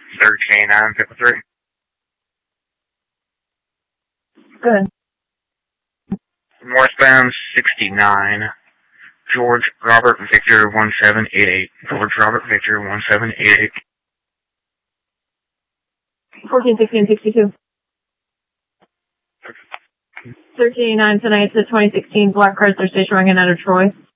13-953. Good. Northbound 69. George Robert Victor 1788. George Robert Victor 1788. 141662. 1389 tonight, it's a 2016 Black Chrysler station wagon out of Troy.